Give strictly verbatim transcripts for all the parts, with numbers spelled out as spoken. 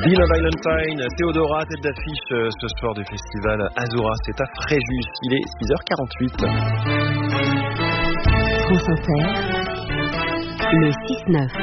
Bill Valentine, Théodora, tête d'affiche ce soir du festival Azura, c'est à Fréjus, il est six heures quarante-huit. France Inter, le six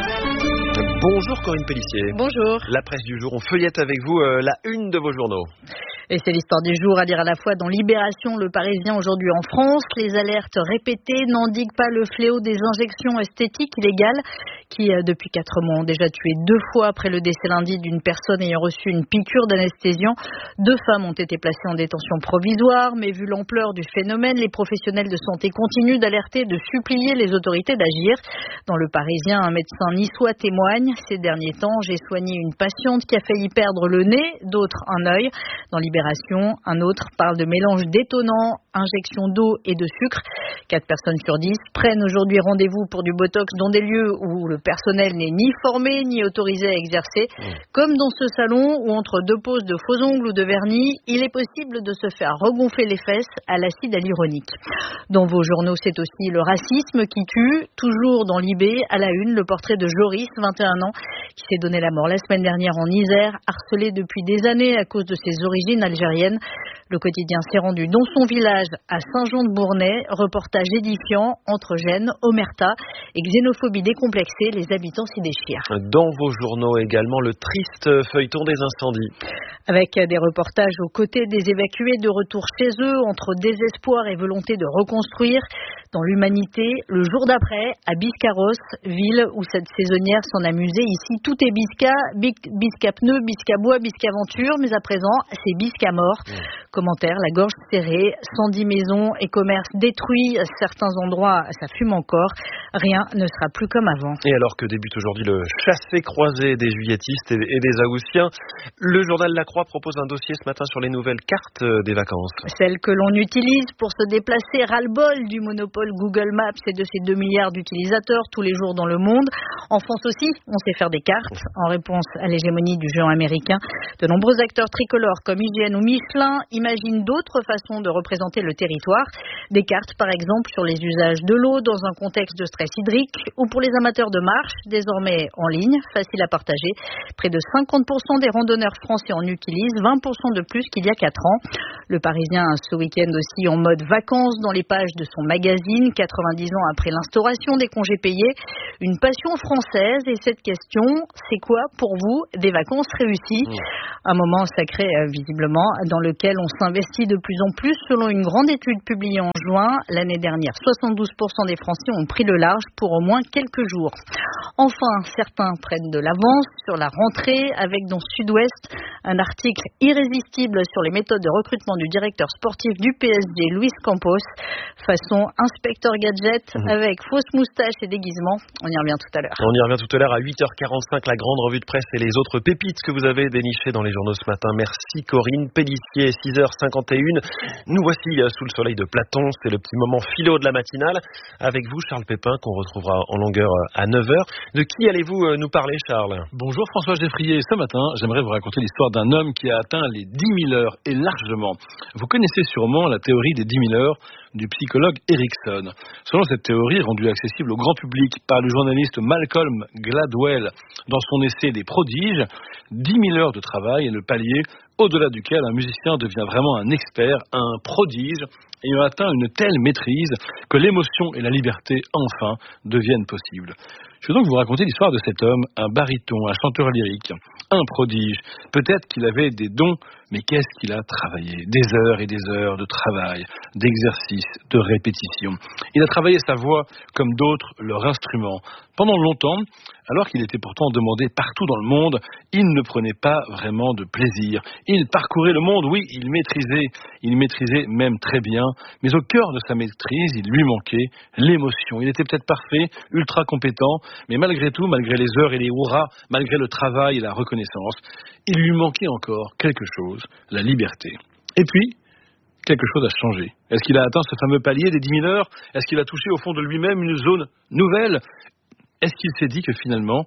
neuf. Bonjour Corinne Pellissier. Bonjour. La presse du jour, on feuillette avec vous euh, la une de vos journaux. Et c'est l'histoire du jour à lire à la fois dans Libération, Le Parisien aujourd'hui en France. Les alertes répétées n'endiguent pas le fléau des injections esthétiques illégales qui, depuis quatre mois, ont déjà tué deux fois après le décès lundi d'une personne ayant reçu une piqûre d'anesthésiant. Deux femmes ont été placées en détention provisoire, mais vu l'ampleur du phénomène, les professionnels de santé continuent d'alerter, de supplier les autorités d'agir. Dans Le Parisien, un médecin niçois témoigne. Ces derniers temps, j'ai soigné une patiente qui a failli perdre le nez, d'autres un œil. Dans Libération, un autre parle de mélange détonnant, injection d'eau et de sucre. Quatre personnes sur dix prennent aujourd'hui rendez-vous pour du botox dans des lieux où le personnel n'est ni formé ni autorisé à exercer. Mmh. Comme dans ce salon où entre deux poses de faux ongles ou de vernis, il est possible de se faire regonfler les fesses à l'acide hyaluronique. Dans vos journaux, c'est aussi le racisme qui tue. Toujours dans Libé, à la une, le portrait de Joris, vingt et un ans, qui s'est donné la mort la semaine dernière en Isère, harcelé depuis des années à cause de ses origines algériennes. Le quotidien s'est rendu dans son village à Saint-Jean-de-Bournay. Reportage édifiant entre gêne, omerta et xénophobie décomplexée. Les habitants s'y déchirent. Dans vos journaux également, le triste feuilleton des incendies. Avec des reportages aux côtés des évacués de retour chez eux, entre désespoir et volonté de reconstruire. Dans l'Humanité, le jour d'après, à Biscarrosse, ville où cette saisonnière s'en amusait. Ici, tout est Bisca, Bisca pneus, Bisca bois, Bisca aventure, mais à présent, c'est Bisca mort. Mmh. Commentaire, la gorge serrée, cent dix maisons et commerces détruits, à certains endroits, ça fume encore. Rien ne sera plus comme avant. Et alors que débute aujourd'hui le chassé-croisé des juilletistes et des Haussiens, le journal La Croix propose un dossier ce matin sur les nouvelles cartes des vacances. Celles que l'on utilise pour se déplacer, ras-le-bol du monopole Google Maps et de ses deux milliards d'utilisateurs tous les jours dans le monde. En France aussi, on sait faire des cartes. En réponse à l'hégémonie du géant américain, de nombreux acteurs tricolores comme I G N ou Michelin imaginent d'autres façons de représenter le territoire. Des cartes, par exemple, sur les usages de l'eau dans un contexte de stress hydrique ou pour les amateurs de marche, désormais en ligne, facile à partager. Près de cinquante pour cent des randonneurs français en utilisent, vingt pour cent de plus qu'il y a quatre ans. Le Parisien ce week-end aussi en mode vacances dans les pages de son magazine, quatre-vingt-dix ans après l'instauration des congés payés. Une passion française et cette question, c'est quoi pour vous des vacances réussies ? Mmh. Un moment sacré visiblement dans lequel on s'investit de plus en plus. Selon une grande étude publiée en juin, l'année dernière, soixante-douze pour cent des Français ont pris le large pour au moins quelques jours. Enfin, certains prennent de l'avance sur la rentrée avec dans Sud-Ouest un article irrésistible sur les méthodes de recrutement du directeur sportif du P S G, Luis Campos, façon inspecteur gadget mmh. avec fausse moustache et déguisement. On y revient tout à l'heure. On y revient tout à l'heure à huit heures quarante-cinq, la grande revue de presse et les autres pépites que vous avez dénichées dans les journaux ce matin. Merci Corinne Pellissier, six heures cinquante et une. Nous voici sous le soleil de Platon, c'est le petit moment philo de la matinale. Avec vous Charles Pépin qu'on retrouvera en longueur à neuf heures. De qui allez-vous nous parler Charles ? Bonjour François Geffrier, ce matin j'aimerais vous raconter l'histoire d'un homme qui a atteint les dix mille heures et largement. Vous connaissez sûrement la théorie des dix mille heures du psychologue Erickson. Selon cette théorie, rendue accessible au grand public par le journaliste Malcolm Gladwell dans son essai Des prodiges, dix mille heures de travail est le palier au-delà duquel un musicien devient vraiment un expert, un prodige, ayant atteint une telle maîtrise que l'émotion et la liberté, enfin, deviennent possibles. Je vais donc vous raconter l'histoire de cet homme, un baryton, un chanteur lyrique, un prodige. Peut-être qu'il avait des dons, mais qu'est-ce qu'il a travaillé ? Des heures et des heures de travail, d'exercice, de répétition. Il a travaillé sa voix comme d'autres leur instrument. Pendant longtemps, alors qu'il était pourtant demandé partout dans le monde, il ne prenait pas vraiment de plaisir. Il parcourait le monde, oui, il maîtrisait, il maîtrisait même très bien, mais au cœur de sa maîtrise, il lui manquait l'émotion. Il était peut-être parfait, ultra compétent, mais malgré tout, malgré les heures et les hurrahs, malgré le travail et la reconnaissance, il lui manquait encore quelque chose, la liberté. Et puis, quelque chose a changé. Est-ce qu'il a atteint ce fameux palier des dix mille heures ? Est-ce qu'il a touché au fond de lui-même une zone nouvelle ? Est-ce qu'il s'est dit que finalement,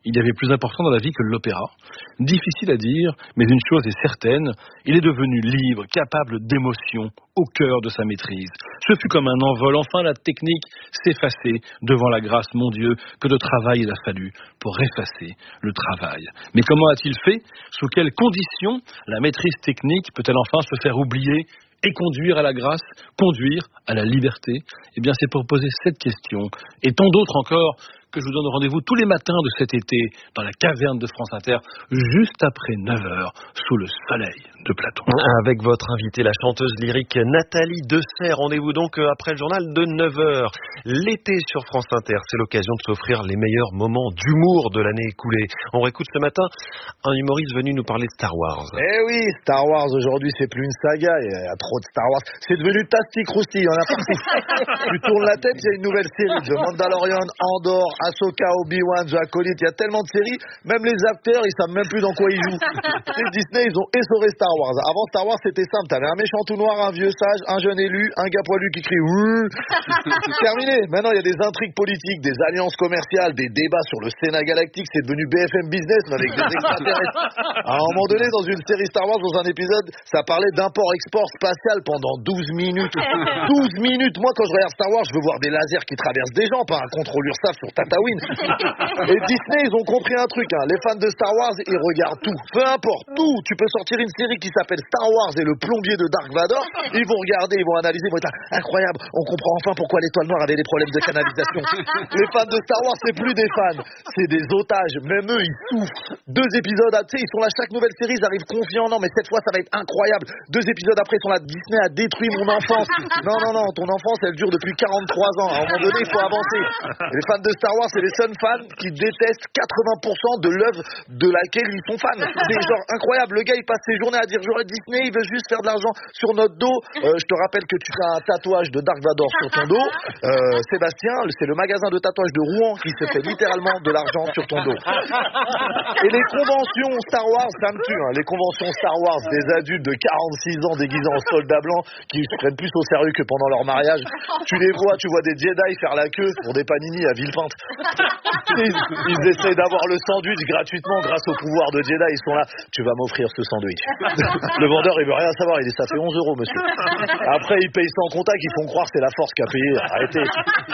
il y avait plus important dans la vie que l'opéra. Difficile à dire, mais une chose est certaine, il est devenu libre, capable d'émotion, au cœur de sa maîtrise. Ce fut comme un envol, enfin la technique s'effaçait devant la grâce, mon Dieu, que de travail il a fallu pour effacer le travail. Mais comment a-t-il fait? Sous quelles conditions la maîtrise technique peut-elle enfin se faire oublier et conduire à la grâce, conduire à la liberté? Eh bien, c'est pour poser cette question, et tant d'autres encore, que je vous donne rendez-vous tous les matins de cet été dans la caverne de France Inter, juste après neuf heures, sous le soleil de Platon. Avec votre invitée, la chanteuse lyrique Nathalie Dessay. Rendez-vous donc après le journal de neuf heures. L'été sur France Inter, c'est l'occasion de s'offrir les meilleurs moments d'humour de l'année écoulée. On réécoute ce matin un humoriste venu nous parler de Star Wars. Eh oui, Star Wars aujourd'hui, c'est plus une saga, il y a trop de Star Wars. C'est devenu Tastic Rousty, on a partout. Tu tournes la tête, il y a une nouvelle série, The Mandalorian, Andor, Ahsoka, Obi-Wan, The Acolyte, il y a tellement de séries, même les acteurs, ils savent même plus dans quoi ils jouent. C'est Disney, ils ont essoré Star Wars. Avant Star Wars, c'était simple, t'avais un méchant tout noir, un vieux sage, un jeune élu, un gars poilu qui crie ouh. C'est terminé. Maintenant, il y a des intrigues politiques, des alliances commerciales, des débats sur le Sénat galactique, c'est devenu B F M Business, mais avec des extraterrestres. À un moment donné, dans une série Star Wars, dans un épisode, ça parlait d'import-export spatial pendant douze minutes. douze minutes. Moi, quand je regarde Star Wars, je veux voir des lasers qui traversent des gens, pas un contrôle URSAF sur Tatooine. Et Disney, ils ont compris un truc, hein. Les fans de Star Wars, ils regardent tout. Peu importe, tout. Tu peux sortir une série qui s'appelle Star Wars et le plombier de Dark Vador. Ils vont regarder, ils vont analyser, ils vont être là, incroyable, on comprend enfin pourquoi l'étoile noire avait des problèmes de canalisation. Les fans de Star Wars, c'est plus des fans, c'est des otages. Même eux, ils souffrent. Deux épisodes, tu sais, ils sont là, chaque nouvelle série, ils arrivent confiants. Non, mais cette fois, ça va être incroyable. Deux épisodes après, ils sont là, Disney a détruit mon enfance. Non, non, non, ton enfance, elle dure depuis quarante-trois ans. À un moment donné, il faut avancer. Et les fans de Star Wars, c'est les seuls fans qui détestent quatre-vingts pour cent de l'œuvre de laquelle ils sont fans. C'est genre incroyable. Le gars, il passe ses journées à dire, j'aurais Disney, il veut juste faire de l'argent sur notre dos. Euh, je te rappelle que tu as un tatouage de Dark Vador sur ton dos. Euh, Sébastien, c'est le magasin de tatouage de Rouen qui se fait littéralement de l'argent sur ton dos. Et les conventions Star Wars, ça me tue, hein. Les conventions Star Wars des adultes de quarante-six ans déguisés en soldats blancs qui se prennent plus au sérieux que pendant leur mariage. Tu les vois, tu vois des Jedi faire la queue pour des panini à Villepinte. Ils, ils essayent d'avoir le sandwich gratuitement grâce au pouvoir de Jedi. Ils sont là, tu vas m'offrir ce sandwich. Le vendeur, il veut rien savoir, il dit ça fait onze euros, monsieur. Après, ils payent sans contact, ils font croire que c'est la force qui a payé. Arrêtez.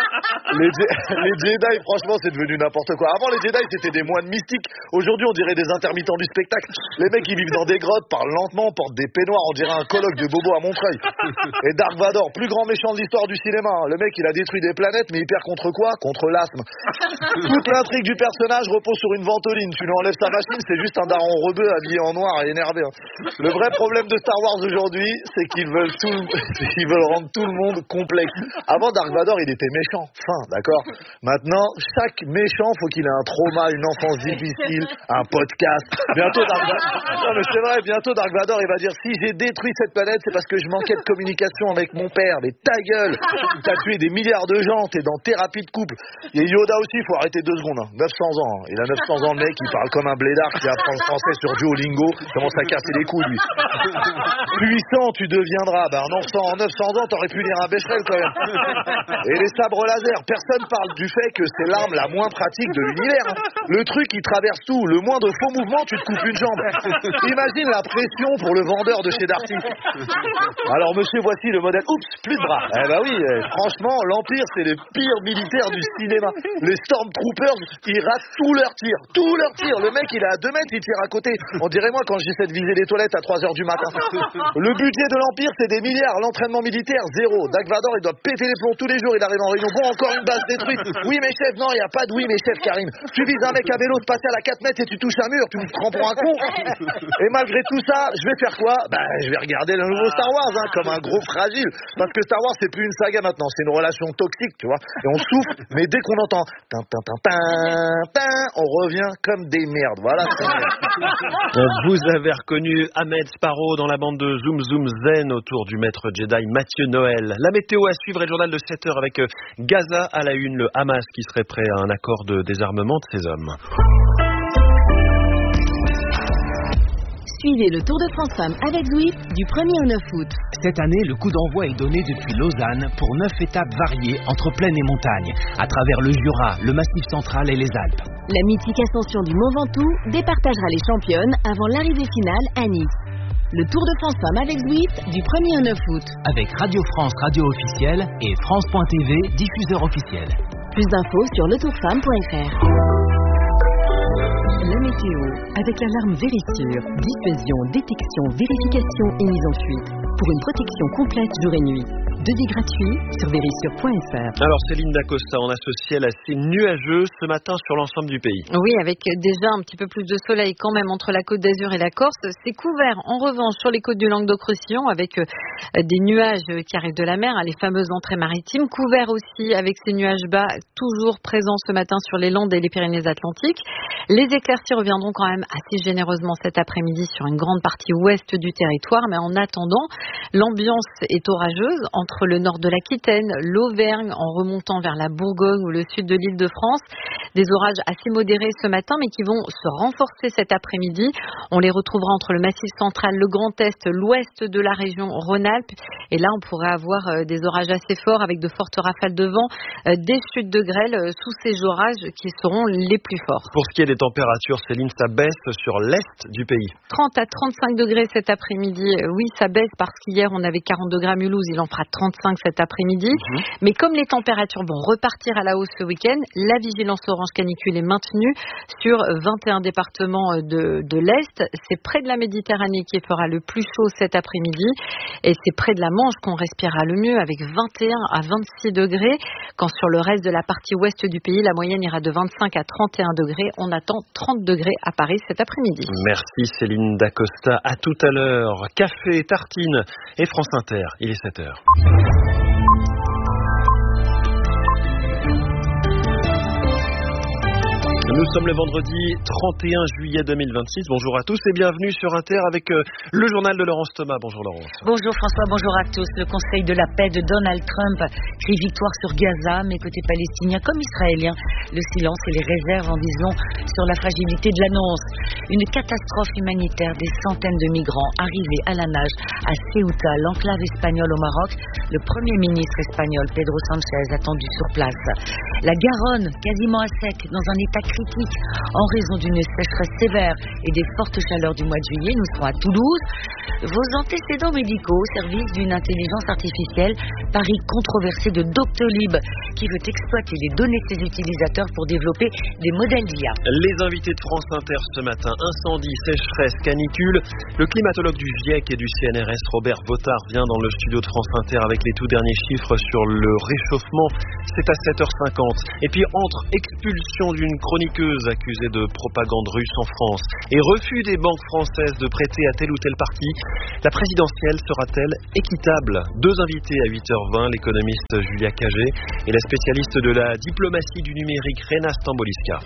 Les, les Jedi, franchement, c'est devenu n'importe quoi. Avant, les Jedi, c'était des moines mystiques. Aujourd'hui, on dirait des intermittents du spectacle. Les mecs, ils vivent dans des grottes, parlent lentement, portent des peignoirs, on dirait un colloque de Bobo à Montreuil. Et Dark Vador, plus grand méchant de l'histoire du cinéma. Le mec, il a détruit des planètes, mais il perd contre quoi? Contre l'asthme. Toute l'intrigue du personnage repose sur une ventoline. Tu lui enlèves sa machine, c'est juste un daron rebeu habillé en noir et énervé. Le vrai problème de Star Wars aujourd'hui, c'est qu'ils veulent tout, ils veulent rendre tout le monde complexe. Avant, Dark Vador, il était méchant. Fin, d'accord? Maintenant, chaque méchant, faut qu'il ait un trauma, une enfance difficile, un podcast. Bientôt, Dark Vador, non, mais c'est vrai, bientôt, Dark Vador, il va dire, si j'ai détruit cette planète, c'est parce que je manquais de communication avec mon père. Mais ta gueule! T'as tué des milliards de gens, t'es dans thérapie de couple. Et Yoda aussi, il faut arrêter deux secondes. Hein. neuf cents ans. Il a neuf cents ans, le mec, il parle comme un blédard qui apprend le français sur Duolingo. Il commence à casser les couilles, lui. Puissant, tu deviendras. Ben, en neuf cents ans, t'aurais pu lire un Becherel, quand même. Et les sabres laser. Personne parle du fait que c'est l'arme la moins pratique de l'univers. Hein. Le truc, il traverse tout. Le moindre faux mouvement, tu te coupes une jambe. Imagine la pression pour le vendeur de chez Darty. Alors, monsieur, voici le modèle. Oups, plus de bras. Eh ben oui, eh, franchement, l'Empire, c'est les pires militaires du cinéma. Les Stormtroopers, ils ratent tous leurs tirs. Tous leurs tirs. Le mec, il est à deux mètres, il tire à côté. On dirait moi quand j'essaie de viser les toilettes à trois heures du matin. Le budget de l'Empire, c'est des milliards. L'entraînement militaire, zéro. Dark Vador, il doit péter les plombs tous les jours. Il arrive en réunion. Bon, encore une base détruite. Oui, mais chef, non, il n'y a pas de oui, mais chef, Karim. Tu vises un mec à vélo spatial à quatre mètres et tu touches un mur. Tu me prends pour un con. Et malgré tout ça, je vais faire quoi? Ben, je vais regarder le nouveau Star Wars, hein, comme un gros fragile. Parce que Star Wars, c'est plus une saga maintenant. C'est une relation toxique, tu vois. Et on souffre, mais dès qu'on entend tin, tin, tin, tin, tin, on revient comme des merdes. Voilà. Vous avez reconnu Ahmed Sparrow dans la bande de Zoom Zoom Zen autour du maître Jedi Mathieu Noël. La météo à suivre et le journal de sept heures avec Gaza à la une, le Hamas qui serait prêt à un accord de désarmement de ses hommes. Suivez le Tour de France Femmes avec Zwift du premier au neuf août. Cette année, le coup d'envoi est donné depuis Lausanne pour neuf étapes variées entre plaine et montagne, à travers le Jura, le Massif central et les Alpes. La mythique ascension du Mont Ventoux départagera les championnes avant l'arrivée finale à Nice. Le Tour de France Femmes avec Zwift du premier au neuf août. Avec Radio France, radio officielle et France point T V, diffuseur officiel. Plus d'infos sur le tour femme point f r. La météo, avec l'alarme Vérissure, diffusion, détection, vérification et mise en fuite. Pour une protection complète jour et nuit. Devis gratuit sur vérissure point f r. Alors Céline Dacosta, on a ce ciel assez nuageux ce matin sur l'ensemble du pays. Oui, avec déjà un petit peu plus de soleil quand même entre la Côte d'Azur et la Corse. C'est couvert en revanche sur les côtes du Languedoc-Roussillon avec des nuages qui arrivent de la mer, les fameuses entrées maritimes. Couvert aussi avec ces nuages bas toujours présents ce matin sur les Landes et les Pyrénées-Atlantiques. Les éclaircies reviendront quand même assez généreusement cet après-midi sur une grande partie ouest du territoire. Mais en attendant, l'ambiance est orageuse entre le nord de l'Aquitaine, l'Auvergne, en remontant vers la Bourgogne ou le sud de l'île de France. Des orages assez modérés ce matin, mais qui vont se renforcer cet après-midi. On les retrouvera entre le Massif central, le Grand Est, l'ouest de la région Rhône-Alpes. Et là, on pourrait avoir des orages assez forts avec de fortes rafales de vent, des chutes de grêle sous ces orages qui seront les plus forts. Pour ce qui est des températures, Céline, ça baisse sur l'est du pays. trente à trente-cinq degrés cet après-midi. Oui, ça baisse parce qu'hier, on avait quarante degrés à Mulhouse. Il en fera trente-cinq cet après-midi. Mmh. Mais comme les températures vont repartir à la hausse ce week-end, la vigilance orange canicule est maintenue sur vingt et un départements de, de l'Est. C'est près de la Méditerranée qui fera le plus chaud cet après-midi. Et c'est près de la Manche qu'on respirera le mieux avec vingt et un à vingt-six degrés. Quand sur le reste de la partie ouest du pays, la moyenne ira de vingt-cinq à trente et un degrés. On attend trente degrés à Paris cet après-midi. Merci Céline Dacosta. À tout à l'heure. Café, tartine et France Inter. Il est sept heures. Nous sommes le vendredi trente et un juillet deux mille vingt-six. Bonjour à tous et bienvenue sur Inter avec euh, le journal de Laurence Thomas. Bonjour Laurence. Bonjour François, bonjour à tous. Le Conseil de la paix de Donald Trump crie victoire sur Gaza, mais côté palestinien comme israélien, le silence et les réserves en disent long sur la fragilité de l'annonce. Une catastrophe humanitaire, des centaines de migrants arrivés à la nage à Ceuta, l'enclave espagnole au Maroc. Le Premier ministre espagnol Pedro Sánchez attendu sur place. La Garonne, quasiment à sec, dans un état critique en raison d'une sécheresse sévère et des fortes chaleurs du mois de juillet. Nous serons à Toulouse. Vos antécédents médicaux au service d'une intelligence artificielle, pari controversé de Doctolib, qui veut exploiter les données de ses utilisateurs pour développer des modèles d'I A. Les invités de France Inter ce matin, incendie, sécheresse, canicule. Le climatologue du GIEC et du C N R S, Robert Votard, vient dans le studio de France Inter avec les tout derniers chiffres sur le réchauffement. C'est à sept heures cinquante. Et puis entre expulsion d'une chroniqueuse accusée de propagande russe en France et refus des banques françaises de prêter à tel ou tel parti, la présidentielle sera-t-elle équitable? Deux invités à huit heures vingt, l'économiste Julia Cagé et la spécialiste de la diplomatie du numérique Rena Stamboliska.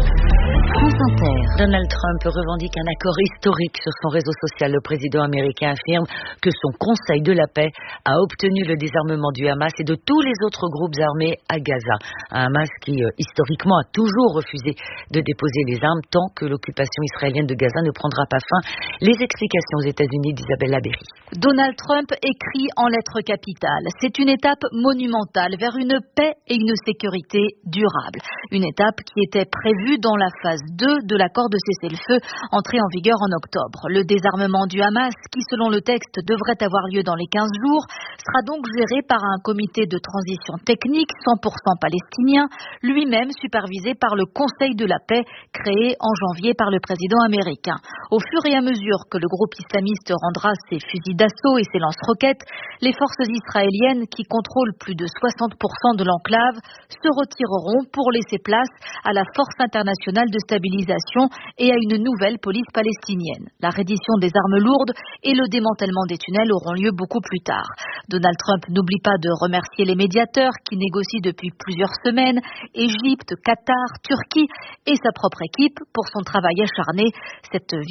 France Inter. Donald Trump revendique un accord historique sur son réseau social. Le président américain affirme que son Conseil de la paix a obtenu le désarmement du Hamas et de tous les autres groupes armés à Gaza. Un Hamas qui, euh, historiquement, a toujours refusé de déposer les armes tant que l'occupation israélienne de Gaza ne prendra pas fin. Les explications aux États-Unis d'Isabelle Labéry. Donald Trump écrit en lettres capitales. C'est une étape monumentale vers une paix et une sécurité durable. Une étape qui était prévue dans la phase deux de l'accord de cessez-le-feu entré en vigueur en octobre. Le désarmement du Hamas, qui selon le texte devrait avoir lieu dans les quinze jours, sera donc géré par un comité de transition technique cent pour cent palestinien, lui-même supervisé par le Conseil de la paix créé en janvier par le président américain. Au fur et à mesure que le groupe islamiste rendra ses fusils d'assaut et ses lance-roquettes, les forces israéliennes qui contrôlent plus de soixante pour cent de l'enclave se retireront pour laisser place à la force internationale de stabilisation et à une nouvelle police palestinienne. La reddition des armes lourdes et le démantèlement des tunnels auront lieu beaucoup plus tard. Donald Trump n'oublie pas de remercier les médiateurs qui négocient depuis plusieurs semaines, Égypte, Qatar, Turquie et sa propre équipe pour son travail acharné. Cette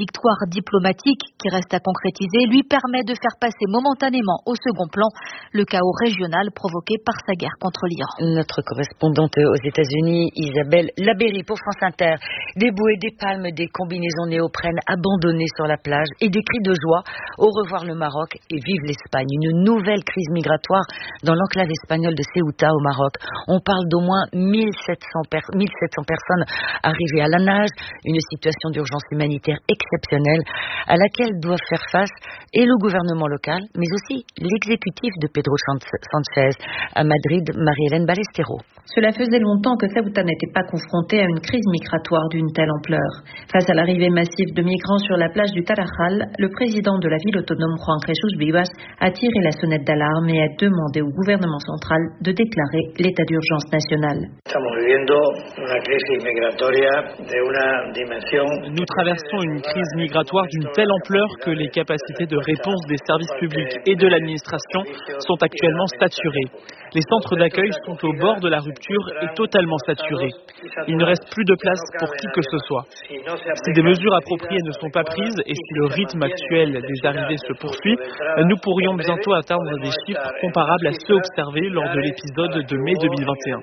victoire diplomatique qui reste à concrétiser lui permet de faire passer momentanément au second plan le chaos régional provoqué par sa guerre contre l'Iran. Notre correspondante aux États-Unis, Isabelle Labéry pour France Inter. Des bouées, des palmes, des combinaisons néoprènes abandonnées sur la plage et des cris de joie. Au revoir le Maroc et vive l'Espagne. Une nouvelle crise migratoire dans l'enclave espagnole de Ceuta au Maroc. On parle d'au moins mille sept cents, per- mille sept cents personnes arrivées à la nage. Une situation d'urgence humanitaire exceptionnelle à laquelle doivent faire face et le gouvernement local, mais aussi l'exécutif de Pedro Sánchez. À Madrid, Marie-Hélène Ballesteros. Cela faisait longtemps que Ceuta n'était pas confronté à une crise migratoire d'une telle ampleur. Face à l'arrivée massive de migrants sur la plage du Tarajal, le président de la ville autonome Juan Jesús Vivas a tiré la sonnette d'alarme et a demandé au gouvernement central de déclarer l'état d'urgence national. Nous traversons une crise migratoire d'une telle ampleur que les capacités de réponse des services publics et de l'administration sont actuellement saturées. Les centres d'accueil sont au bord de la rupture et totalement saturés. Il ne reste plus de place pour qui que ce soit. Si des mesures appropriées ne sont pas prises et si le rythme actuel des arrivées se poursuit, nous pourrions bientôt atteindre des chiffres comparables à ceux observés lors de l'épisode de mai deux mille vingt et un.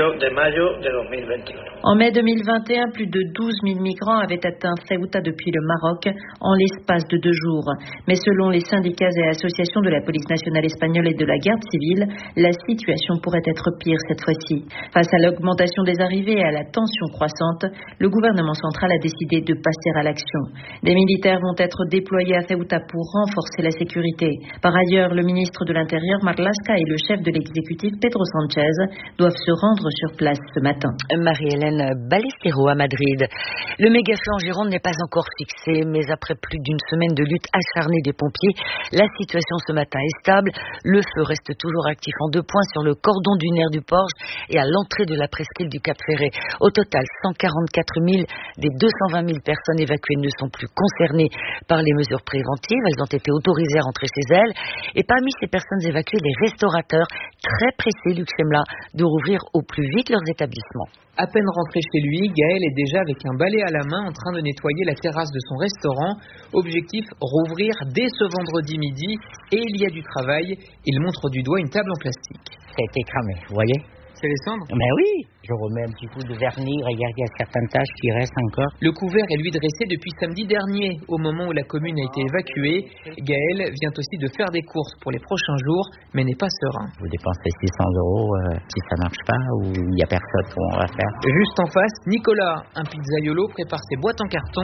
En mai deux mille vingt et un, plus de douze mille migrants avaient atteint Ceuta depuis le Maroc en l'espace de deux jours. Mais selon les syndicats et associations de la police nationale espagnole et de la garde civile, la situation pourrait être pire cette fois-ci. Face à l'augmentation des arrivées et à la tension croissante, le gouvernement central a décidé de passer à l'action. Des militaires vont être déployés à Ceuta pour renforcer la sécurité. Par ailleurs, le ministre de l'Intérieur, Marlaska, et le chef de l'exécutif, Pedro Sánchez, doivent se rendre sur place ce matin. Marie-Hélène Ballesteros à Madrid. Le méga-feu en Gironde n'est pas encore fixé, mais après plus d'une semaine de lutte acharnée des pompiers, la situation ce matin est stable. Le feu reste toujours actif en deux points sur le cordon dunaire du Porge et à l'entrée de la presqu'île du Cap Ferret. Au total, cent quarante-quatre mille des deux cent vingt mille personnes évacuées ne sont plus concernées par les mesures préventives. Elles ont été autorisées à rentrer chez elles. Et parmi ces personnes évacuées, les restaurateurs, très pressés, Luc Chemla, de rouvrir au plus vite leurs établissements. À peine rentré chez lui, Gaël est déjà avec un balai à la main en train de nettoyer la terrasse de son restaurant. Objectif, rouvrir dès ce vendredi midi. Et il y a du travail. Il montre du doigt une table en plastique. Ça a été cramé, vous voyez? C'est les cendres? Mais oui, je remets un petit coup de vernis, regardez, il y a certaines taches qui restent encore. Le couvert est lui dressé depuis samedi dernier, au moment où la commune a été évacuée. Gaël vient aussi de faire des courses pour les prochains jours, mais n'est pas serein. Vous dépensez six cents euros euh, si ça marche pas, ou il n'y a personne qu'on va faire. Juste en face, Nicolas, un pizzaiolo, prépare ses boîtes en carton.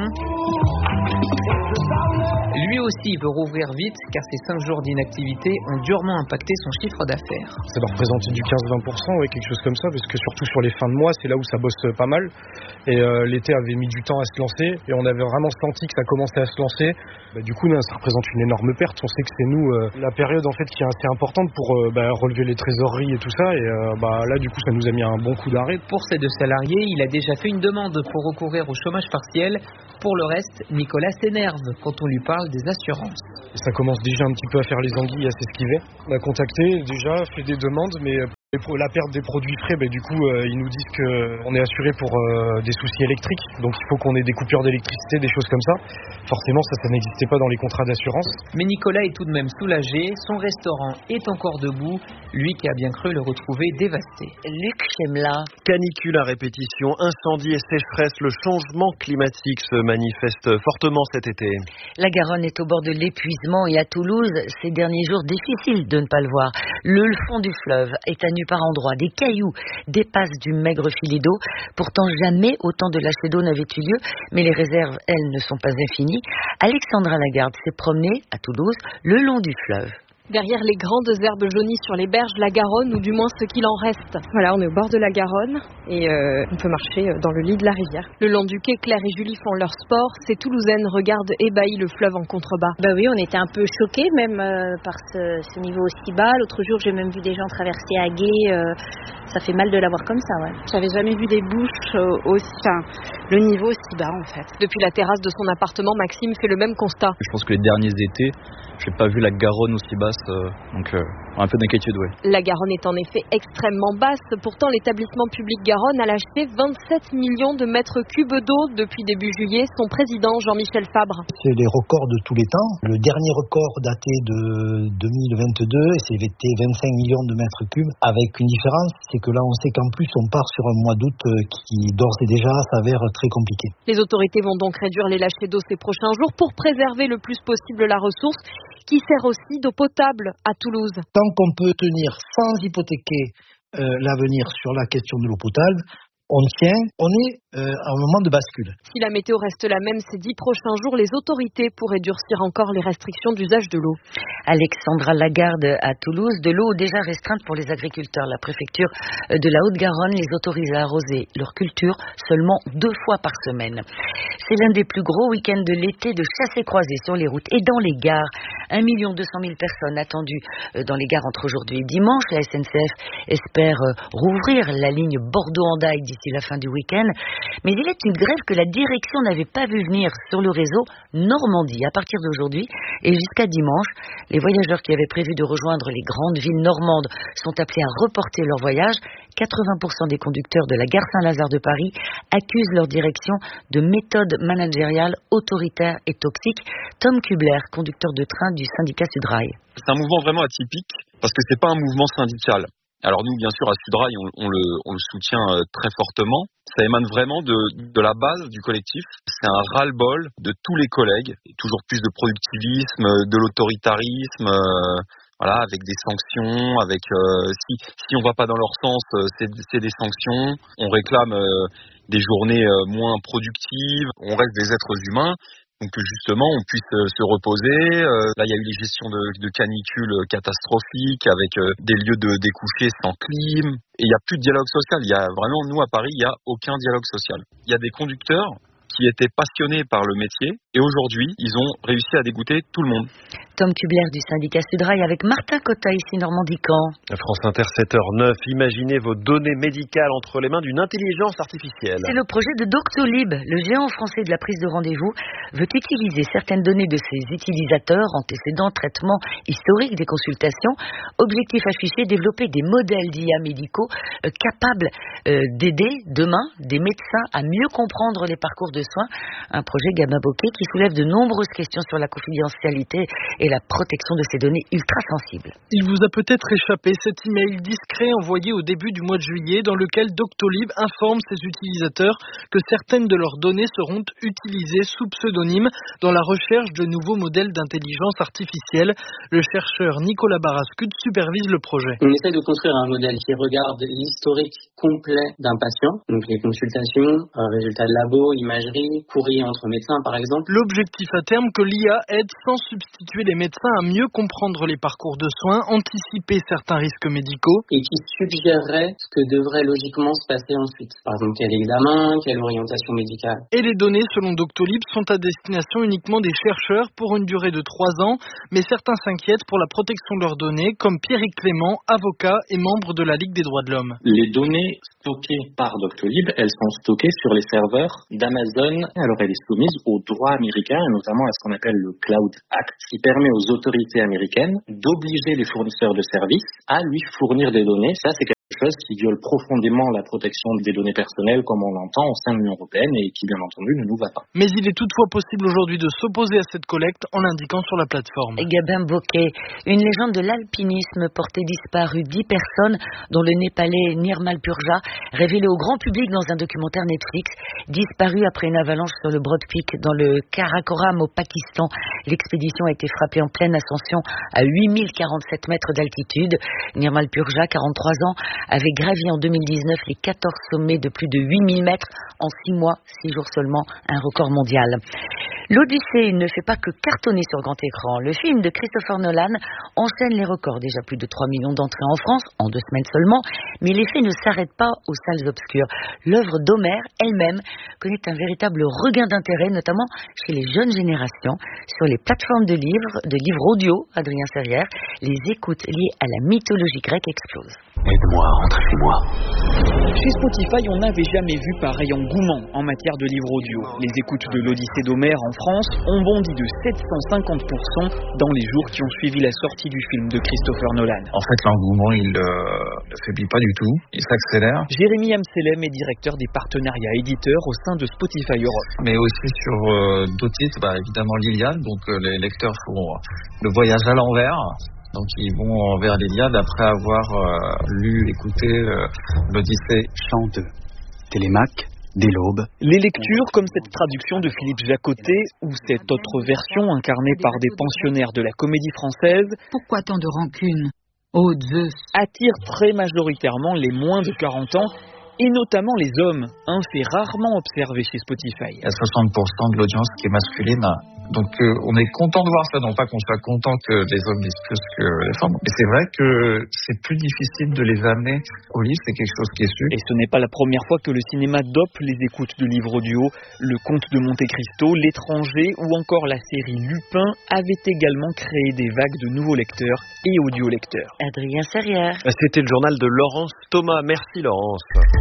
Lui aussi veut rouvrir vite car ces cinq jours d'inactivité ont durement impacté son chiffre d'affaires. Ça doit représenter du quinze à vingt pour cent, ouais, quelque chose comme ça, parce que surtout sur les fins de mois, c'est là où ça bosse pas mal. Et euh, l'été avait mis du temps à se lancer et on avait vraiment senti que ça commençait à se lancer. Bah, du coup, là, ça représente une énorme perte. On sait que c'est nous, euh, la période en fait qui est assez importante pour euh, bah, relever les trésoreries et tout ça. Et euh, bah, là, du coup, ça nous a mis un bon coup d'arrêt. Pour ces deux salariés, il a déjà fait une demande pour recourir au chômage partiel. Pour le reste, Nicolas s'énerve quand on lui parle des assurances. Et ça commence déjà un petit peu à faire les anguilles à s'esquiver. On a contacté déjà, fait des demandes, mais la perte des produits frais, bah, du coup, euh, ils nous disent qu'on est assuré pour euh, des soucis électriques. Donc il faut qu'on ait des coupures d'électricité, des choses comme ça. Forcément, ça, ça n'existait pas dans les contrats d'assurance. Mais Nicolas est tout de même soulagé. Son restaurant est encore debout. Lui qui a bien cru le retrouver dévasté. Luc Chemla. Canicule à répétition, incendie et sécheresse, le changement climatique se manifeste fortement cet été. La Garonne est au bord de l'épuisement et à Toulouse, ces derniers jours, difficile de ne pas le voir. Le fond du fleuve est à nu par endroits. Des cailloux dépassent du maigre filet d'eau. Pourtant, jamais autant de lâchers d'eau n'avaient eu lieu, mais les réserves, elles, ne sont pas infinies. Alexandra Lagarde s'est promenée à Toulouse le long du fleuve. Derrière les grandes herbes jaunies sur les berges, la Garonne, ou du moins ce qu'il en reste. Voilà, on est au bord de la Garonne et euh, on peut marcher dans le lit de la rivière. Le long du quai, Claire et Julie font leur sport. Ces Toulousaines regardent ébahis le fleuve en contrebas. Bah oui, on était un peu choqués même euh, par ce, ce niveau aussi bas. L'autre jour, j'ai même vu des gens traverser à gué. Euh, ça fait mal de la voir comme ça, ouais. J'avais jamais vu des bouches euh, aussi, enfin, le niveau aussi bas en fait. Depuis la terrasse de son appartement, Maxime fait le même constat. Je pense que les derniers étés, j'ai pas vu la Garonne aussi basse. place, euh, donc euh, un peu d'inquiétude, oui. La Garonne est en effet extrêmement basse. Pourtant, l'établissement public Garonne a lâché vingt-sept millions de mètres cubes d'eau depuis début juillet. Son président, Jean-Michel Fabre. C'est les records de tous les temps. Le dernier record daté de deux mille vingt-deux, c'était vingt-cinq millions de mètres cubes. Avec une différence, c'est que là, on sait qu'en plus, on part sur un mois d'août qui, d'ores et déjà, s'avère très compliqué. Les autorités vont donc réduire les lâchers d'eau ces prochains jours pour préserver le plus possible la ressource qui sert aussi d'eau potable à Toulouse. Tant qu'on peut tenir sans hypothéquer euh, l'avenir sur la question de l'eau potable, on tient, on est euh, à un moment de bascule. Si la météo reste la même ces dix prochains jours, les autorités pourraient durcir encore les restrictions d'usage de l'eau. Alexandra Lagarde à Toulouse, de l'eau déjà restreinte pour les agriculteurs. La préfecture de la Haute-Garonne les autorise à arroser leur culture seulement deux fois par semaine. C'est l'un des plus gros week-ends de l'été de chassés-croisés sur les routes et dans les gares. un million deux cent mille personnes attendues dans les gares entre aujourd'hui et dimanche. La S N C F espère rouvrir la ligne Bordeaux-Hendaye d'ici la fin du week-end. Mais il est une grève que la direction n'avait pas vu venir sur le réseau Normandie. À partir d'aujourd'hui et jusqu'à dimanche, les voyageurs qui avaient prévu de rejoindre les grandes villes normandes sont appelés à reporter leur voyage. quatre-vingts pour cent des conducteurs de la gare Saint-Lazare de Paris accusent leur direction de méthodes managériales autoritaires et toxiques. Tom Kubler, conducteur de train du syndicat Sudrail. C'est un mouvement vraiment atypique parce que c'est pas un mouvement syndical. Alors nous, bien sûr, à Sudrail, on, on, le, on le soutient euh, très fortement. Ça émane vraiment de, de la base du collectif. C'est un ras-le-bol de tous les collègues. Toujours plus de productivisme, de l'autoritarisme, euh, voilà, avec des sanctions, avec euh, si si on va pas dans leur sens, euh, c'est, c'est des sanctions. On réclame euh, des journées euh, moins productives. On reste des êtres humains. Donc que justement on puisse euh, se reposer. Euh, là il y a eu les gestions de, de canicules catastrophiques avec euh, des lieux de découcher sans clim. Et il n'y a plus de dialogue social. Il y a vraiment, nous à Paris, il n'y a aucun dialogue social. Il y a des conducteurs qui étaient passionnés par le métier et aujourd'hui ils ont réussi à dégoûter tout le monde. Tom Kubler du syndicat Sudrail avec Martin Cotta ici Normandie-Camp. France Inter sept heures neuf, imaginez vos données médicales entre les mains d'une intelligence artificielle. C'est le projet de Doctolib. Le géant français de la prise de rendez-vous veut utiliser certaines données de ses utilisateurs, antécédents, traitements, historiques des consultations. Objectif affiché, développer des modèles d'I A médicaux euh, capables euh, d'aider demain des médecins à mieux comprendre les parcours de soins. Un projet Gamma Bokeh qui soulève de nombreuses questions sur la confidentialité et la protection de ces données ultra sensibles. Il vous a peut-être échappé cet email discret envoyé au début du mois de juillet dans lequel Doctolib informe ses utilisateurs que certaines de leurs données seront utilisées sous pseudonyme dans la recherche de nouveaux modèles d'intelligence artificielle. Le chercheur Nicolas Barascut supervise le projet. On essaie de construire un modèle qui regarde l'historique complet d'un patient, donc les consultations, résultats de labo, imagerie, courrier entre médecins par exemple. L'objectif à terme que l'I A aide sans substituer les médecins à mieux comprendre les parcours de soins, anticiper certains risques médicaux et qui suggérerait ce que devrait logiquement se passer ensuite. Par exemple, quel examen, quelle orientation médicale. Et les données, selon Doctolib, sont à destination uniquement des chercheurs pour une durée de trois ans, mais certains s'inquiètent pour la protection de leurs données, comme Pierrick Clément, avocat et membre de la Ligue des droits de l'homme. Les données stockées par Doctolib, elles sont stockées sur les serveurs d'Amazon. Alors elle est soumise aux droits américains, et notamment à ce qu'on appelle le Cloud Act, qui permet aux autorités américaines d'obliger les fournisseurs de services à lui fournir des données. Ça, c'est quelque chose qui viole profondément la protection des données personnelles comme on l'entend au sein de l'Union européenne et qui, bien entendu, ne nous va pas. Mais il est toutefois possible aujourd'hui de s'opposer à cette collecte en l'indiquant sur la plateforme. Gabin Bokeh, une légende de l'alpinisme portée disparue, dix personnes, dont le Népalais Nirmal Purja, révélé au grand public dans un documentaire Netflix, disparu après une avalanche sur le Broad Peak dans le Karakoram au Pakistan. L'expédition a été frappée en pleine ascension à huit mille quarante-sept mètres d'altitude. Nirmal Purja, quarante-trois ans, avait gravi en deux mille dix-neuf les quatorze sommets de plus de huit mille mètres en six mois, six jours seulement, un record mondial. L'Odyssée ne fait pas que cartonner sur grand écran. Le film de Christopher Nolan enchaîne les records. Déjà plus de trois millions d'entrées en France, en deux semaines seulement. Mais l'effet ne s'arrête pas aux salles obscures. L'œuvre d'Homer elle-même connaît un véritable regain d'intérêt, notamment chez les jeunes générations. Sur les plateformes de livres, de livres audio, Adrien Serrière, les écoutes liées à la mythologie grecque explosent. Aide-moi à rentrer chez moi. Chez Spotify, on n'avait jamais vu pareil engouement en matière de livres audio. Les écoutes de l'Odyssée d'Homère en France ont bondi de sept cent cinquante pour cent dans les jours qui ont suivi la sortie du film de Christopher Nolan. En fait, l'engouement, il euh, ne faiblit pas du tout, il s'accélère. Jérémy Amselem est directeur des partenariats éditeurs au sein de Spotify Europe. Mais aussi sur euh, d'autres titres, bah, évidemment l'Iliade, donc euh, les lecteurs font le voyage à l'envers. Donc ils vont vers l'Iliade après avoir euh, lu, écouté euh, l'Odyssée. Chant de Télémaque, dès l'aube. Les lectures, comme cette traduction de Philippe Jacotet ou cette autre version incarnée par des pensionnaires de la Comédie Française, pourquoi tant de rancune, ô Zeus, attirent très majoritairement les moins de quarante ans et notamment les hommes, un fait rarement observé chez Spotify. Il y a soixante pour cent de l'audience qui est masculine. Donc euh, on est content de voir ça, non pas qu'on soit content que les hommes lisent plus que les femmes, mais c'est vrai que c'est plus difficile de les amener au livre, c'est quelque chose qui est su. Et ce n'est pas la première fois que le cinéma dope les écoutes de livres audio. Le Comte de Monte Cristo, L'étranger ou encore la série Lupin avaient également créé des vagues de nouveaux lecteurs et audio-lecteurs. Adrien Serrière. C'était le journal de Laurence Thomas. Merci Laurence.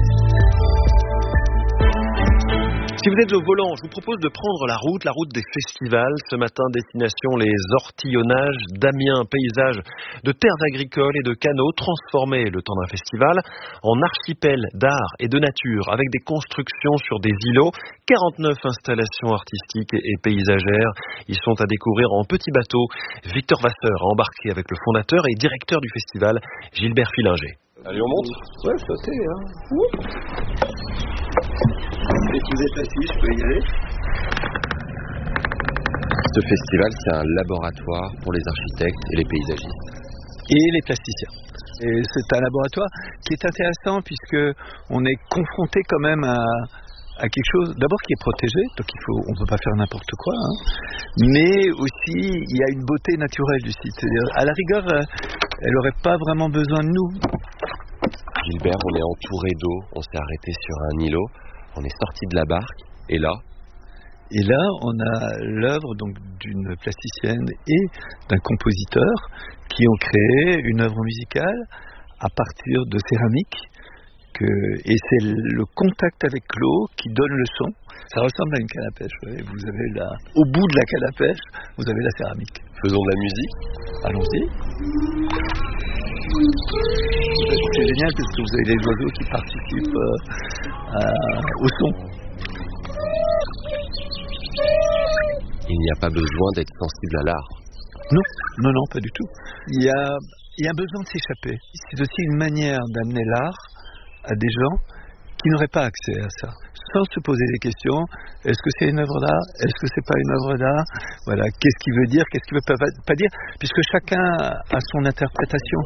Si vous êtes au volant, je vous propose de prendre la route, la route des festivals. Ce matin, destination les Ortillonnages d'Amiens, paysage de terres agricoles et de canaux transformés le temps d'un festival en archipel d'art et de nature avec des constructions sur des îlots, quarante-neuf installations artistiques et paysagères. Ils sont à découvrir en petit bateau. Victor Vasseur a embarqué avec le fondateur et directeur du festival, Gilbert Fillinger. Allez, on monte ? Ouais, je peux essayer, hein. Et si vous êtes assis, je peux y aller. Ce festival, c'est un laboratoire pour les architectes et les paysagistes. Et les plasticiens. Et c'est un laboratoire qui est intéressant puisque on est confronté quand même à, à quelque chose, d'abord qui est protégé, donc il faut, on ne peut pas faire n'importe quoi, hein, mais aussi il y a une beauté naturelle du site. C'est-à-dire, à la rigueur, elle n'aurait pas vraiment besoin de nous. Gilbert, on est entouré d'eau, on s'est arrêté sur un îlot, on est sorti de la barque, et là Et là, on a l'œuvre donc d'une plasticienne et d'un compositeur qui ont créé une œuvre musicale à partir de céramique. Que, et c'est le contact avec l'eau qui donne le son. Ça ressemble à une canne à pêche. Ouais. Vous avez la, au bout de la canne à pêche, vous avez la céramique. Faisons de la musique. Allons-y. C'est génial parce que vous avez les oiseaux qui participent euh, à, au son. Il n'y a pas besoin d'être sensible à l'art. Non, non, non, pas du tout. Il y a, il y a besoin de s'échapper. C'est aussi une manière d'amener l'art à des gens qui n'auraient pas accès à ça, sans se poser des questions. Est-ce que c'est une œuvre d'art? Est-ce que c'est pas une œuvre d'art? Voilà, qu'est-ce qu'il veut dire? Qu'est-ce qu'il veut pas, pas dire? Puisque chacun a son interprétation.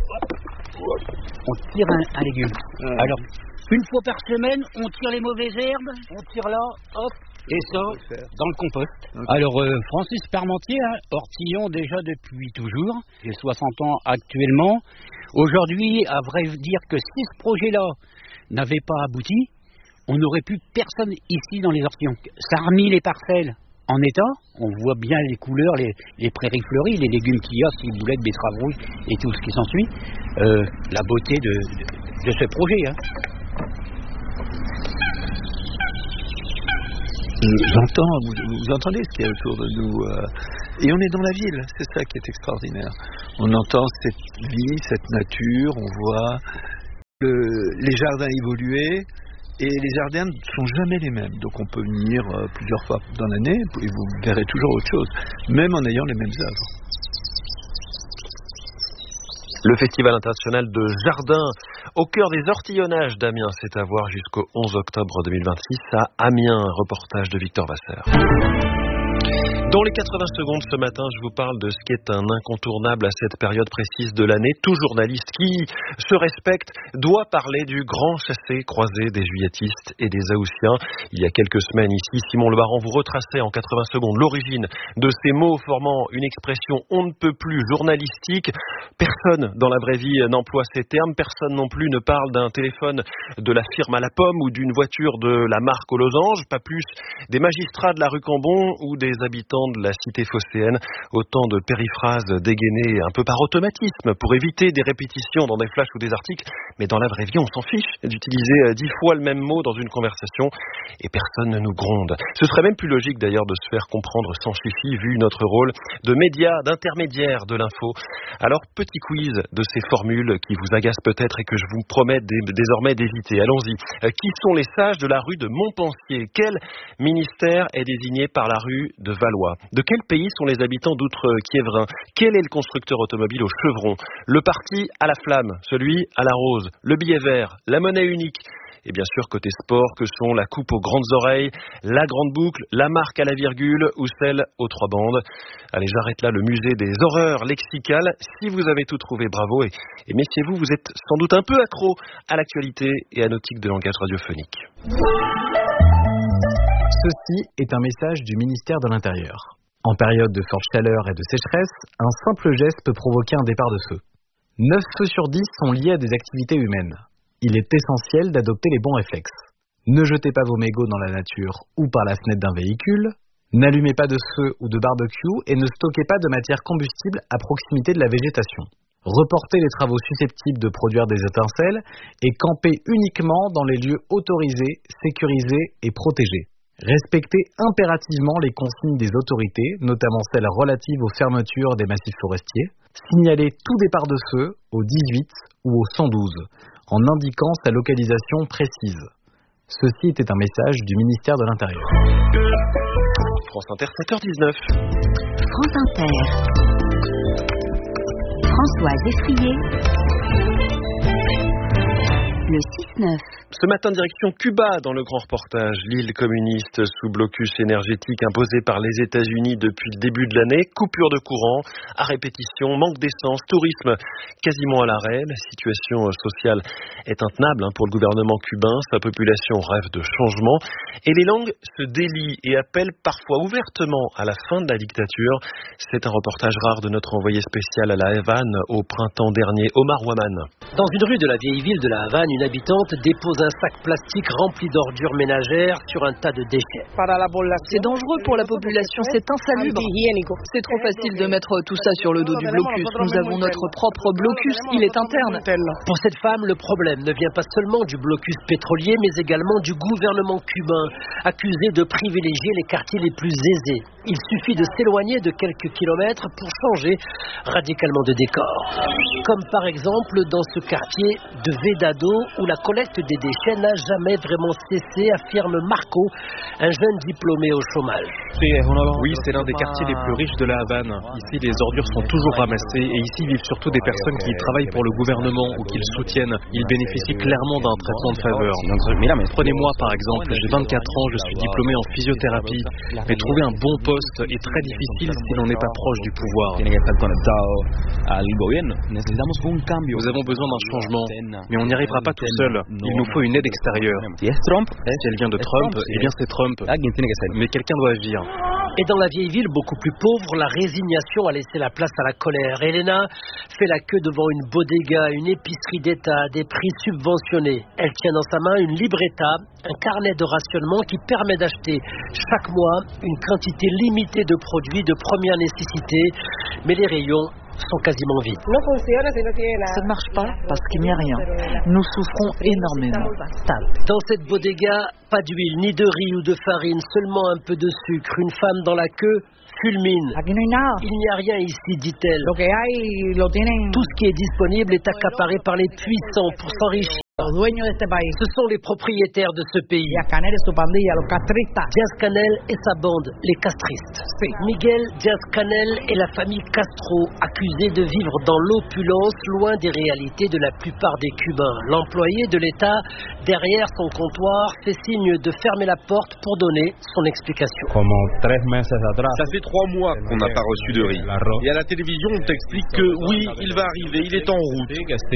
On tire un, un légume. Euh... Alors, une fois par semaine, on tire les mauvaises herbes, on tire là, hop, et ça, dans le compost. Okay. Alors, euh, Francis Parmentier, hein, Ortillon déjà depuis toujours, j'ai soixante ans actuellement. Aujourd'hui, à vrai dire que si ce projet-là n'avait pas abouti, on n'aurait plus personne ici dans les Ortillons. Ça a remis les parcelles en état, on voit bien les couleurs, les, les prairies fleuries, les légumes qu'il y a, ciboulettes, betteraves rouges et tout ce qui s'ensuit. Euh, la beauté de, de, de ce projet. Hein. J'entends, vous, vous entendez ce qu'il y a autour de nous, euh, et on est dans la ville, c'est ça qui est extraordinaire. On entend cette vie, cette nature, on voit le, les jardins évoluer, et les jardins ne sont jamais les mêmes. Donc on peut venir euh, plusieurs fois dans l'année, et vous verrez toujours autre chose, même en ayant les mêmes œuvres. Le Festival international de jardin au cœur des Ortillonnages d'Amiens, c'est à voir jusqu'au onze octobre deux mille vingt-six à Amiens. Reportage de Victor Vasseur. Dans les quatre-vingts secondes ce matin, je vous parle de ce qui est un incontournable à cette période précise de l'année. Tout journaliste qui se respecte doit parler du grand chassé-croisé des juilletistes et des haussiens. Il y a quelques semaines ici, Simon Le Baron vous retraçait en quatre-vingts secondes l'origine de ces mots formant une expression on ne peut plus journalistique. Personne dans la vraie vie n'emploie ces termes. Personne non plus ne parle d'un téléphone de la firme à la pomme ou d'une voiture de la marque aux losanges. Pas plus des magistrats de la rue Cambon ou des habitants habitants de la cité phocéenne. Autant de périphrases dégainées un peu par automatisme pour éviter des répétitions dans des flashs ou des articles. Mais dans la vraie vie, on s'en fiche d'utiliser dix fois le même mot dans une conversation et personne ne nous gronde. Ce serait même plus logique d'ailleurs de se faire comprendre sans chichi vu notre rôle de média, d'intermédiaire de l'info. Alors, petit quiz de ces formules qui vous agacent peut-être et que je vous promets désormais d'éviter. Allons-y. Qui sont les sages de la rue de Montpensier? Quel ministère est désigné par la rue de Valois? De quel pays sont les habitants d'Outre-Quiévrin? Quel est le constructeur automobile au chevron? Le parti à la flamme, celui à la rose, le billet vert, la monnaie unique. Et bien sûr, côté sport, que sont la coupe aux grandes oreilles, la grande boucle, la marque à la virgule ou celle aux trois bandes. Allez, j'arrête là le musée des horreurs lexicales. Si vous avez tout trouvé, bravo. Et, et méfiez-vous, vous êtes sans doute un peu accro à l'actualité et à nos tics de langage radiophonique. Ceci est un message du ministère de l'Intérieur. En période de forte chaleur et de sécheresse, un simple geste peut provoquer un départ de feu. neuf feux sur dix sont liés à des activités humaines. Il est essentiel d'adopter les bons réflexes. Ne jetez pas vos mégots dans la nature ou par la fenêtre d'un véhicule. N'allumez pas de feu ou de barbecue et ne stockez pas de matière combustible à proximité de la végétation. Reportez les travaux susceptibles de produire des étincelles et campez uniquement dans les lieux autorisés, sécurisés et protégés. Respectez impérativement les consignes des autorités, notamment celles relatives aux fermetures des massifs forestiers. Signalez tout départ de feu au dix-huit ou au cent douze, en indiquant sa localisation précise. Ceci était un message du ministère de l'Intérieur. France Inter, sept heures dix-neuf. France Inter. Françoise Effrier. Le six neuf. Ce matin, direction Cuba dans le grand reportage. L'île communiste sous blocus énergétique imposé par les États-Unis depuis le début de l'année. Coupure de courant, à répétition, manque d'essence, tourisme quasiment à l'arrêt. La situation sociale est intenable pour le gouvernement cubain. Sa population rêve de changement. Et les langues se délient et appellent parfois ouvertement à la fin de la dictature. C'est un reportage rare de notre envoyé spécial à La Havane au printemps dernier, Omar Ouaman. Dans une rue de la vieille ville de La Havane, une habitante dépose un sac plastique rempli d'ordures ménagères sur un tas de déchets. C'est dangereux pour la population, c'est insalubre. C'est trop facile de mettre tout ça sur le dos du blocus. Nous avons notre propre blocus, il est interne. Pour cette femme, le problème ne vient pas seulement du blocus pétrolier, mais également du gouvernement cubain, accusé de privilégier les quartiers les plus aisés. Il suffit de s'éloigner de quelques kilomètres pour changer radicalement de décor. Comme par exemple dans ce quartier de Vedado, où la collecte des déchets n'a jamais vraiment cessé, affirme Marco, un jeune diplômé au chômage. Oui, c'est l'un des quartiers les plus riches de La Havane. Ici, les ordures sont toujours ramassées et ici vivent surtout des personnes qui travaillent pour le gouvernement ou qui le soutiennent. Ils bénéficient clairement d'un traitement de faveur. Prenez-moi par exemple, j'ai vingt-quatre ans, je suis diplômé en physiothérapie, mais trouver un bon poste est très difficile si l'on n'est pas proche du pouvoir. Nous avons besoin d'un changement, mais on n'y arrivera pas tout seul. Il nous faut une aide extérieure. Si elle vient de Trump, eh bien c'est Trump. Mais quelqu'un doit agir. Et dans la vieille ville, beaucoup plus pauvre, la résignation a laissé la place à la colère. Elena fait la queue devant une bodega, une épicerie d'État, des prix subventionnés. Elle tient dans sa main une libreta, un carnet de rationnement qui permet d'acheter chaque mois une quantité limitée de produits de première nécessité. Mais les rayons sont quasiment vides. Ça ne marche pas parce qu'il n'y a rien. Nous souffrons énormément. Dans cette bodega, pas d'huile, ni de riz ou de farine, seulement un peu de sucre. Une femme dans la queue fulmine. Il n'y a rien ici, dit-elle. Tout ce qui est disponible est accaparé par les puissants pour s'enrichir. Ce sont les propriétaires de ce pays. Díaz-Canel et sa bande, les castristes. Miguel Díaz-Canel et la famille Castro, accusés de vivre dans l'opulence, loin des réalités de la plupart des Cubains. L'employé de l'État, derrière son comptoir, fait signe de fermer la porte pour donner son explication. Ça fait trois mois qu'on n'a pas reçu de riz. Et à la télévision, on t'explique que oui, il va arriver, il est en route.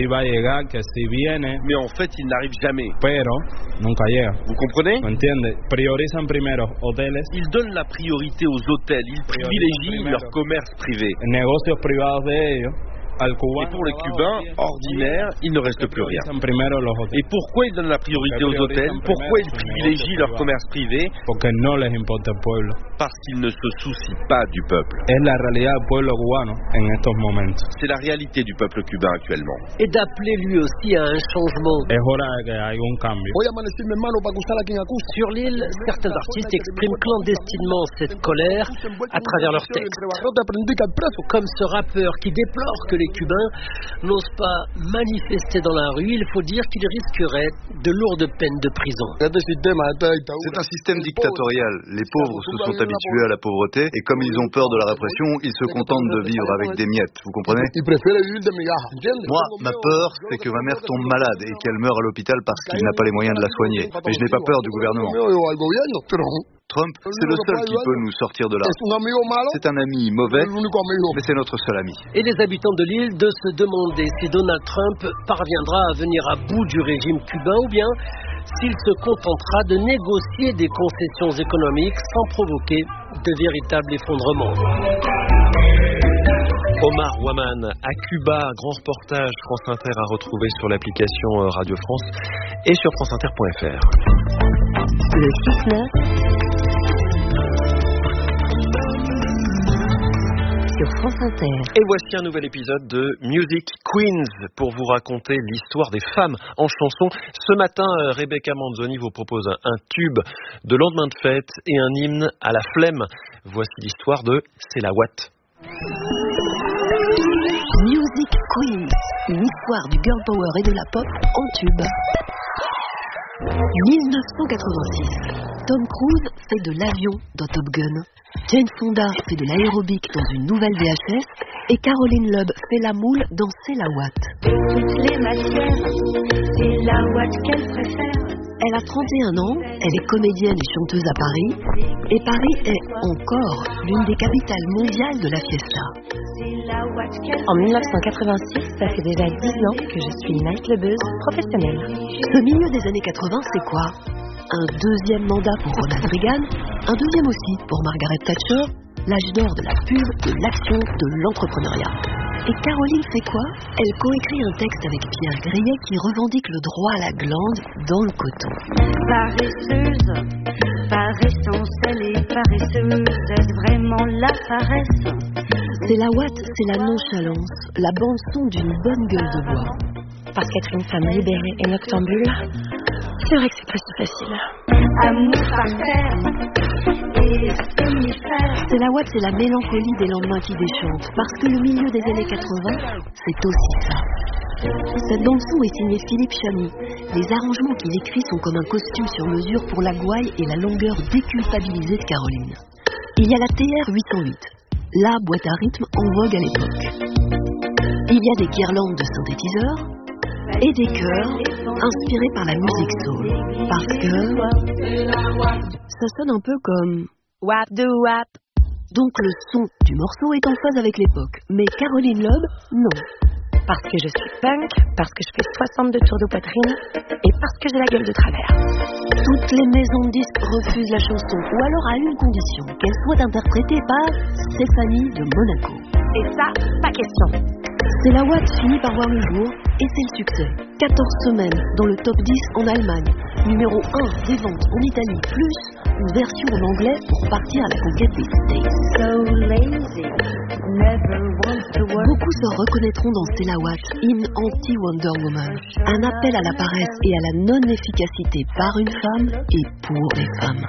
Mais en En fait, il n'arrive jamais. Pero, nunca llega. Vous comprenez? ¿Entiende? Priorizan primero hoteles. Ils donnent la priorité aux hôtels. Ils privilégient leur commerce privé. Negocios privados de ellos. Et pour les Cubains, ordinaires, il ne reste plus rien. Et pourquoi ils donnent la priorité aux hôtels? Pourquoi ils privilégient leur commerce privé? Parce qu'ils ne se soucient pas du peuple. C'est la réalité du peuple cubain actuellement. Et d'appeler lui aussi à un changement. Sur l'île, certains artistes expriment clandestinement cette colère à travers leurs textes. Comme ce rappeur qui déplore que les Cubains n'osent pas manifester dans la rue, il faut dire qu'ils risqueraient de lourdes peines de prison. C'est un système dictatorial. Les pauvres se sont habitués à la pauvreté et comme ils ont peur de la répression, ils se contentent de vivre avec des miettes. Vous comprenez? Moi, ma peur, c'est que ma mère tombe malade et qu'elle meure à l'hôpital parce qu'il n'a pas les moyens de la soigner. Mais je n'ai pas peur du gouvernement. Trump, c'est le seul qui peut nous sortir de là. C'est un ami mauvais, mais c'est notre seul ami. Et les habitants de l'île de se demander si Donald Trump parviendra à venir à bout du régime cubain ou bien s'il se contentera de négocier des concessions économiques sans provoquer de véritables effondrements. Omar Waman à Cuba, grand reportage France Inter à retrouver sur l'application Radio France et sur franceinter point f r. Le six neuf sur France Inter. Et voici un nouvel épisode de Music Queens pour vous raconter l'histoire des femmes en chanson. Ce matin, Rebecca Manzoni vous propose un tube de lendemain de fête et un hymne à la flemme. Voici l'histoire de C'est la Watt. Music Queens, une histoire du girl power et de la pop en tube. dix-neuf cent quatre-vingt-six. Tom Cruise fait de l'avion dans Top Gun. Jane Fonda fait de l'aérobic dans une nouvelle V H S. Et Caroline Loeb fait la moule dans C'est la Watt. Toutes les matières, c'est la Watt qu'elle préfère. Elle a trente et un ans, elle est comédienne et chanteuse à Paris. Et Paris est encore l'une des capitales mondiales de la fiesta. En dix-neuf cent quatre-vingt-six, ça fait déjà dix ans que je suis nightclubeuse professionnelle. Ce milieu des années quatre-vingts, c'est quoi? Un deuxième mandat pour Ronald Reagan, un deuxième aussi pour Margaret Thatcher, l'âge d'or de la pub, de l'action, de l'entrepreneuriat. Et Caroline fait quoi? Elle coécrit un texte avec Pierre Grillet qui revendique le droit à la glande dans le coton. Paresseuse, par essence, elle est paresseuse, est-ce vraiment la paresse? C'est la Watt, c'est la nonchalance, la bande-son d'une bonne gueule de bois. Parce qu'être une femme libérée et noctambule, c'est vrai que c'est pas si facile. Amour par terre et somnifère. C'est la Watt, c'est la mélancolie des lendemains qui déchantent. Parce que le milieu des années quatre-vingts, c'est aussi ça. Cette bande-son est signée Philippe Chamy. Les arrangements qu'il écrit sont comme un costume sur mesure pour la gouaille et la longueur déculpabilisée de Caroline. Il y a la T R huit cent huit, la boîte à rythme en vogue à l'époque. Il y a des guirlandes de synthétiseurs et des chœurs inspirés par la musique soul. Parce que ça sonne un peu comme wap de wap. Donc le son du morceau est en phase avec l'époque. Mais Caroline Loeb, non. Parce que je suis punk, parce que je fais soixante-deux tours de poitrine et parce que j'ai la gueule de travers. Toutes les maisons de disques refusent la chanson, ou alors à une condition, qu'elle soit interprétée par Stéphanie de Monaco. Et ça, pas question. C'est la Watt finit par voir le jour et c'est le succès. quatorze semaines dans le top dix en Allemagne, numéro un des ventes en Italie, plus une version en anglais pour partir à la conquête des States. So lazy, never want to work. Beaucoup se reconnaîtront dans C'est la Watt, hymne anti-Wonder Woman. Un appel à la paresse et à la non-efficacité par une femme et pour les femmes.